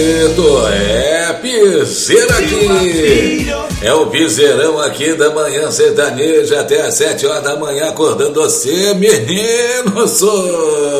É piseira aqui. É o piseirão aqui da manhã sertaneja até às 7 horas da manhã, acordando você, menino. Sou